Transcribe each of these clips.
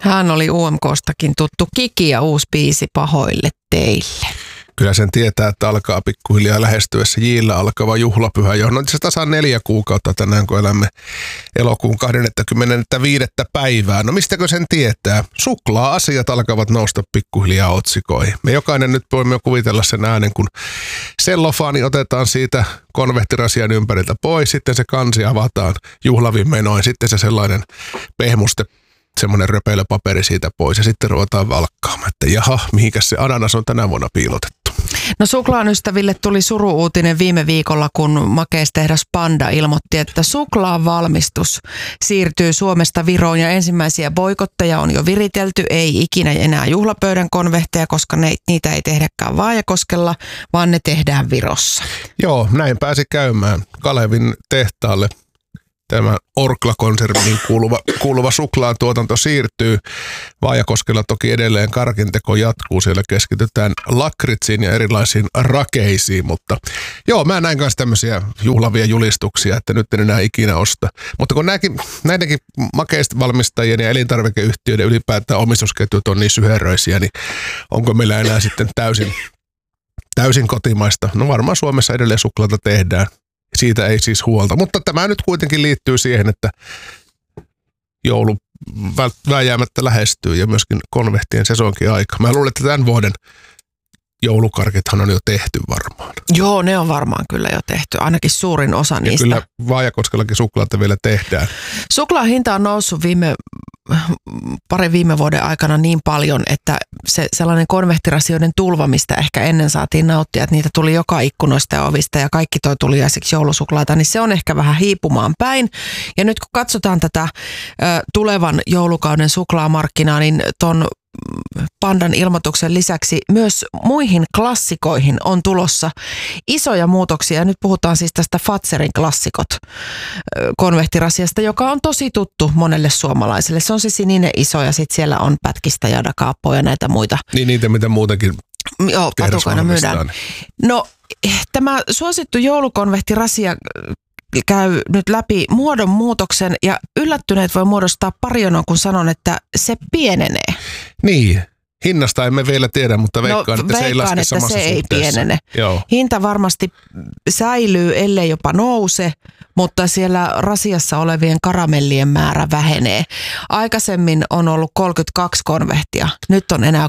Hän oli UMKstakin tuttu Kiki ja uusi biisi Pahoille teille. Kyllä sen tietää, että alkaa pikkuhiljaa lähestyessä Jillä alkava juhlapyhä, johon on tasan 4 kuukautta tänään, kun elämme elokuun 25. päivää. No mistäkö sen tietää? Suklaa-asiat alkavat nousta pikkuhiljaa otsikoihin. Me jokainen nyt voimme kuvitella sen äänen, kun sellofaani otetaan siitä konvehtirasian ympäriltä pois, sitten se kansi avataan juhlavin menoin, sitten se sellainen pehmuste, semmoinen röpeilöpaperi siitä pois ja sitten ruvetaan valkkaamaan, että jaha, mihinkäs se ananas on tänä vuonna piilotettu. No suklaan ystäville tuli suru-uutinen viime viikolla, kun makeistehdas Panda ilmoitti, että suklaan valmistus siirtyy Suomesta Viroon ja ensimmäisiä boikotteja on jo viritelty. Ei ikinä enää juhlapöydän konvehteja, koska niitä ei tehdäkään Vaajakoskella, vaan ne tehdään Virossa. Joo, näin pääsi käymään Kalevin tehtaalle. Tämä Orkla-konserniin kuuluva suklaatuotanto siirtyy. Vaajakoskella toki edelleen karkinteko jatkuu. Siellä keskitytään lakritsiin ja erilaisiin rakeisiin. Mutta joo, mä näin kanssa tämmöisiä juhlavia julistuksia, että nyt en enää ikinä osta. Mutta kun näidenkin makeista valmistajien ja elintarvikeyhtiöiden ylipäätään omistusketjut on niin syheröisiä, niin onko meillä enää sitten täysin kotimaista? No varmaan Suomessa edelleen suklaata tehdään. Siitä ei siis huolta, mutta tämä nyt kuitenkin liittyy siihen, että joulu vääjäämättä lähestyy ja myöskin konvehtien sesonkin aika. Mä luulen, että tämän vuoden joulukarkithan on jo tehty varmaan. Joo, ne on varmaan kyllä jo tehty, ainakin suurin osa niistä. Ja kyllä Vaajakoskellakin suklaata vielä tehdään. Suklaa hinta on noussut parin viime vuoden aikana niin paljon, että se sellainen konvehtirasioiden tulva, mistä ehkä ennen saatiin nauttia, että niitä tuli joka ikkunoista ja ovista ja kaikki toi tuliaisiksi joulusuklaata, niin se on ehkä vähän hiipumaan päin. Ja nyt kun katsotaan tätä tulevan joulukauden suklaamarkkinaa, niin ton Pandan ilmoituksen lisäksi myös muihin klassikoihin on tulossa isoja muutoksia. Nyt puhutaan siis tästä Fazerin klassikot konvehtirasiasta, joka on tosi tuttu monelle suomalaiselle. Se on se sininen iso ja sitten siellä on pätkistä ja dakaappoja ja näitä muita. Niin niitä, mitä muutenkin patukoina myydään. No tämä suosittu joulukonvehtirasia käy nyt läpi muodonmuutoksen ja yllättyneet voi muodostaa parijonon, kun sanon, että se pienenee. Niin, hinnasta emme vielä tiedä, mutta veikkaan, että se ei laske samassa se suhteessa. Ei pienene. Joo. Hinta varmasti säilyy, ellei jopa nouse, mutta siellä rasiassa olevien karamellien määrä vähenee. Aikaisemmin on ollut 32 konvehtia, nyt on enää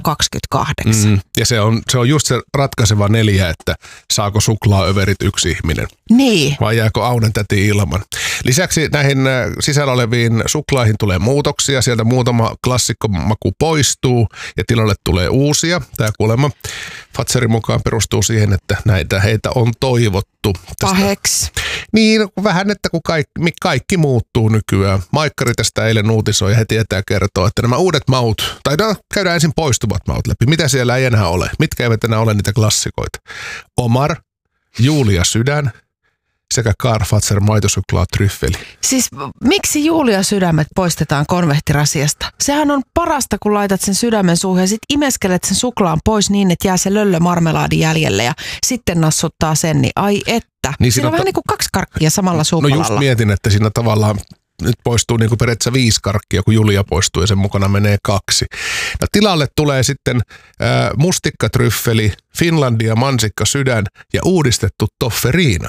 28. Ja se on just se ratkaiseva 4, että saako suklaaöverit yksi ihminen. Niin. Vai jääkö Aunen täti ilman. Lisäksi näihin sisällä oleviin suklaihin tulee muutoksia. Sieltä muutama klassikkomaku poistuu ja tilalle tulee uusia. Tämä kuulemma Fazerin mukaan perustuu siihen, että heitä on toivottu. Paheksi. Niin, vähän, että kun kaikki muuttuu nykyään. Maikkari tästä eilen uutisoi ja he tietää kertoa, että nämä uudet maut, tai käydään ensin poistuvat maut läpi. Mitä siellä ei enää ole? Mitkä eivät enää ole niitä klassikoita? Omar, Julia Sydän sekä Karl Fazer maitosuklaa tryffeli. Siis miksi Julia sydämet poistetaan konvehtirasiasta? Sehän on parasta, kun laitat sen sydämen suuhun ja sit imeskelet sen suklaan pois niin, että jää se löllö marmelaadi jäljelle ja sitten nassuttaa sen, niin ai että. Niin siinä on vähän niin kuin 2 karkkia samalla suupalalla. No just mietin, että siinä tavallaan nyt poistuu niin kuin periaatteessa 5 karkkia, kun Julia poistuu ja sen mukana menee 2. No, tilalle tulee sitten mustikkatryffeli, Finlandia mansikka sydän ja uudistettu tofferiina.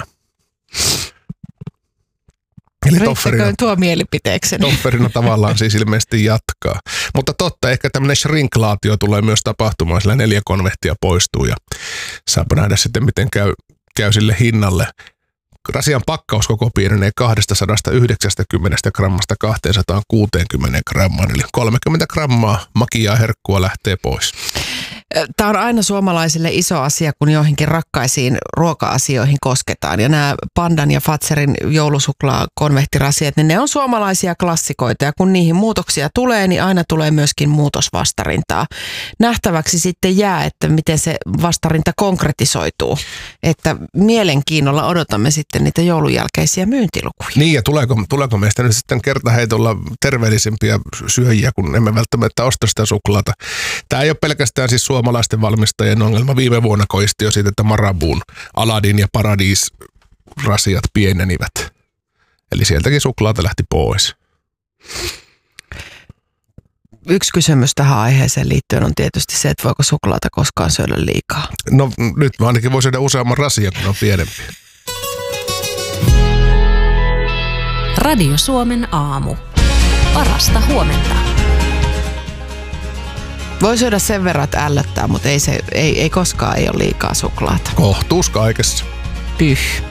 Eli tuo mielipiteekseni. Tofferina tavallaan siis ilmeisesti jatkaa. Mutta totta, ehkä tämmöinen shrinklaatio tulee myös tapahtumaan, sillä 4 konvehtia poistuu ja saapa nähdä sitten, miten käy sille hinnalle. Rasian pakkaus koko pienenee 290 grammasta 260 grammaan, eli 30 grammaa makiaa herkkua lähtee pois. Tämä on aina suomalaisille iso asia, kun joihinkin rakkaisiin ruoka-asioihin kosketaan. Ja nämä Pandan ja Fazerin joulusuklaa-konvehtirasiat, niin ne on suomalaisia klassikoita. Ja kun niihin muutoksia tulee, niin aina tulee myöskin muutosvastarintaa. Nähtäväksi sitten jää, että miten se vastarinta konkretisoituu. Että mielenkiinnolla odotamme sitten niitä joulun jälkeisiä myyntilukuja. Niin, ja tuleeko meistä nyt sitten kertaheitolla terveellisempiä syöjiä, kun emme välttämättä osta sitä suklaata. Tämä ei ole pelkästään siis suomalaisten valmistajien ongelma. Viime vuonna koisti jo siitä, että Marabun, Aladdin ja Paradis-rasiat pienenivät. Eli sieltäkin suklaata lähti pois. yksi kysymys tähän aiheeseen liittyen on tietysti se, että voiko suklaata koskaan syödä liikaa. No nyt mä ainakin voi syödä useamman rasian, kun on pienempi. Radio Suomen aamu. Parasta huomenta. Voi syödä sen verran, että ällöttää, mutta ei koskaan ei ole liikaa suklaata. Kohtuus kaikessa. Pyh.